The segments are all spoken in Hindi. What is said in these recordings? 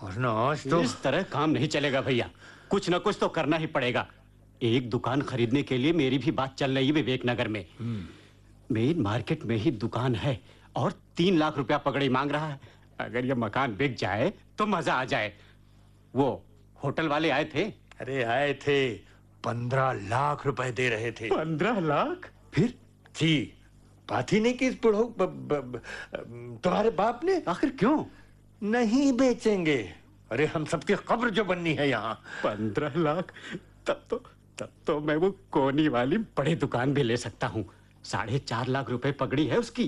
और ना आज तो इस तरह काम नहीं चलेगा भैया, कुछ ना कुछ तो करना ही पड़ेगा। एक दुकान खरीदने के लिए मेरी भी बात चल रही है विवेक नगर में। मेन मार्केट में ही दुकान है और 3 लाख रुपया पगड़ी मांग रहा है। अगर ये मकान बिक जाए तो मजा आ जाए। वो होटल वाले आए थे। अरे आए थे, 15 लाख रुपए दे रहे थे। 15 लाख? फिर जी, बात ही नहीं की इस बुढ़ऊ तुम्हारे बाप ने। आखिर क्यों नहीं बेचेंगे? अरे हम सबकी कब्र जो बननी है यहाँ। 15 लाख? तब तो मैं वो कोनी वाली बड़ी दुकान भी ले सकता हूँ। 4.5 लाख रुपए पगड़ी है उसकी।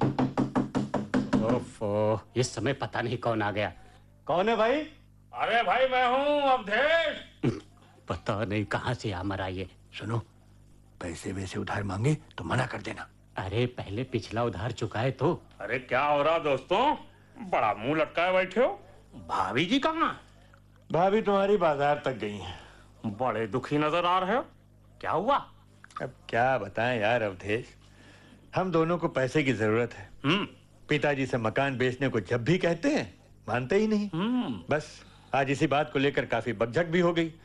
ओफो, इस समय पता नहीं कौन आ गया। कौन है भाई? अरे भाई मैं हूँ अवधेश। पता नहीं कहाँ से आमर आई है। सुनो, पैसे वैसे उधार मांगे तो मना कर देना। अरे पहले पिछला उधार चुकाए तो। अरे क्या हो रहा दोस्तों, बड़ा मुंह लटकाए बैठे हो। भाभी जी कहाँ? भाभी तुम्हारी बाजार तक गई हैं। बड़े दुखी नजर आ रहे हो, क्या हुआ? अब क्या बताएं यार अवधेश, हम दोनों को पैसे की जरूरत है। पिताजी से मकान बेचने को जब भी कहते हैं मानते ही नहीं। बस आज इसी बात को लेकर काफी बकझक भी हो गई।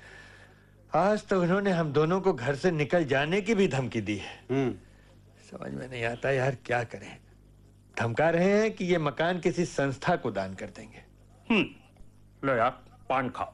आज तो उन्होंने हम दोनों को घर से निकल जाने की भी धमकी दी है। समझ में नहीं आता यार क्या करें। धमका रहे हैं कि ये मकान किसी संस्था को दान कर देंगे। लो यार पान खाओ।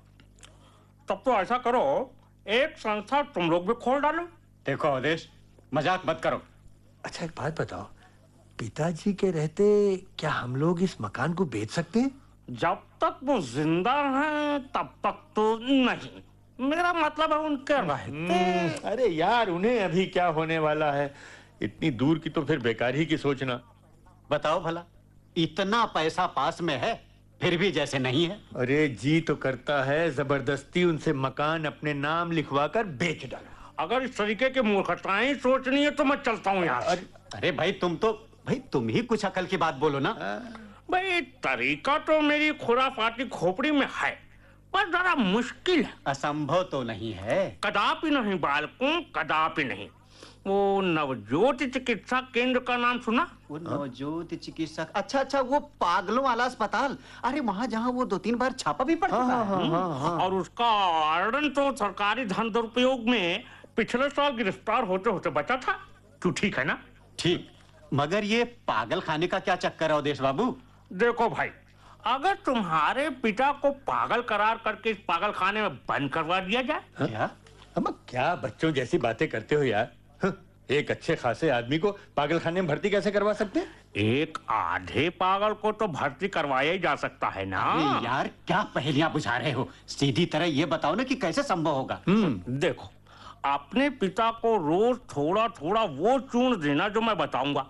तब तो ऐसा करो, एक संस्था तुम लोग भी खोल डालो। देखो अवधेश, मजाक मत करो। अच्छा एक बात बताओ, पिताजी के रहते क्या हम लोग इस मकान को बेच सकते हैं? जब तक वो जिंदा हैं तब तक तो नहीं। मेरा मतलब है उनके रहते। अरे यार उन्हें अभी क्या होने वाला है, इतनी दूर की तो फिर बेकार ही की सोचना। बताओ भला, इतना पैसा पास में है फिर भी जैसे नहीं है। अरे जी तो करता है जबरदस्ती उनसे मकान अपने नाम लिखवा कर बेच डाला। अगर इस तरीके की मूर्खताएं सोचनी है तो मैं चलता हूँ यहाँ से। अरे भाई तुम ही कुछ अकल की बात बोलो ना। भाई तरीका तो मेरी खुराफाती खोपड़ी में है, पर जरा मुश्किल है। असंभव तो नहीं है। कदापि नहीं बालकों, कदापि नहीं। वो नवज्योति चिकित्सा केंद्र का नाम सुना? वो नवज्योति चिकित्सक, अच्छा वो पागलों वाला अस्पताल। अरे वहाँ जहाँ वो 2-3 बार छापा भी पड़ चुका है। और उसका वार्डन तो सरकारी धन दुरुपयोग में पिछले साल गिरफ्तार होते होते बचा था। तू ठीक है ना? ठीक, मगर ये पागल खाने का क्या चक्कर है अवधेश बाबू? देखो भाई, अगर तुम्हारे पिता को पागल करार करके इस पागल खाने में बंद करवा दिया जाए। क्या? हम क्या बच्चों जैसी बातें करते हो यार। एक अच्छे खासे आदमी को पागल खाने में भर्ती कैसे करवा सकते हैं? एक आधे पागल को तो भर्ती करवाया ही जा सकता है ना। अरे यार क्या पहेलियां बुझा रहे हो, सीधी तरह ये बताओ ना कि कैसे संभव होगा। देखो, अपने पिता को रोज थोड़ा थोड़ा वो चूर्ण देना जो मैं बताऊंगा।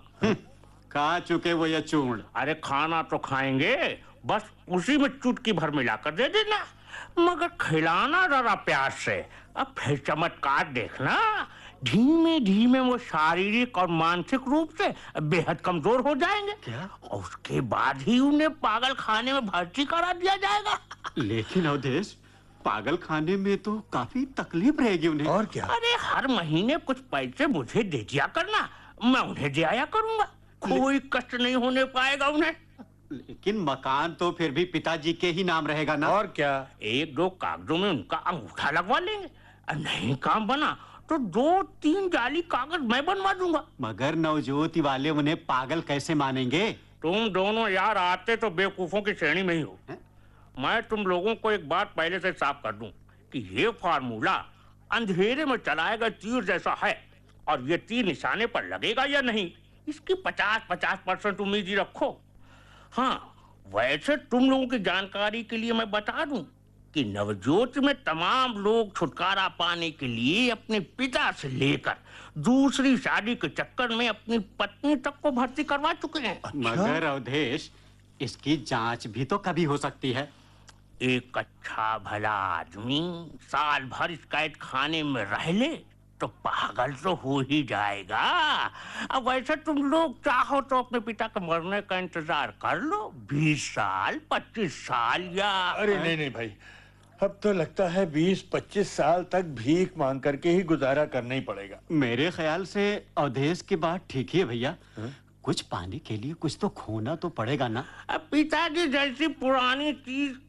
खा चुके वो ये चूर्ण? अरे खाना तो खाएंगे, बस उसी में चुटकी भर मिलाकर दे देना, मगर खिलाना जरा प्यार से। अब फिर चमत्कार देखना, धीमे धीमे वो शारीरिक और मानसिक रूप से बेहद कमजोर हो जाएंगे। क्या? और उसके बाद ही उन्हें पागल खाने में भर्ती करा दिया जाएगा। लेकिन अवधेश, पागल खाने में तो काफी तकलीफ रहेगी उन्हें। और क्या? अरे हर महीने कुछ पैसे मुझे दे दिया करना, मैं उन्हें दे आया करूंगा। कोई कष्ट नहीं होने पाएगा उन्हें। लेकिन मकान तो फिर भी पिताजी के ही नाम रहेगा ना। और क्या? 1-2 कागजों में उनका अंगूठा लगवा लेंगे। नहीं काम बना तो 2-3 जाली कागज मैं बनवा दूंगा। मगर नवज्योति वाले उन्हें पागल कैसे मानेंगे? तुम दोनों यार आते तो बेवकूफों की श्रेणी में ही हो। मैं तुम लोगों को एक बात पहले से साफ कर दूं कि ये फार्मूला अंधेरे में चलाया गया तीर जैसा है, और ये तीर निशाने पर लगेगा या नहीं इसकी 50-50% उम्मीद ही रखो। हाँ, वैसे तुम लोगों की जानकारी के लिए मैं बता दूं कि नवज्योति में तमाम लोग छुटकारा पाने के लिए अपने पिता से लेकर दूसरी शादी के चक्कर में अपनी पत्नी तक को भर्ती करवा चुके हैं। मगर अवधेश, इसकी जांच भी तो कभी हो सकती है। एक अच्छा भला आदमी साल भर इस कैद खाने में रह ले तो पागल तो हो ही जाएगा। अब वैसे तुम लोग चाहो तो अपने पिता के मरने का इंतजार कर लो, 20 साल 25 साल या। अरे नहीं भाई, अब तो लगता है 20-25 साल तक भीख मांग करके ही गुजारा करना ही पड़ेगा। मेरे ख्याल से अवधेश की बात ठीक ही है भैया। कुछ पाने के लिए कुछ तो खोना तो पड़ेगा ना। अब पिताजी जैसी पुरानी चीज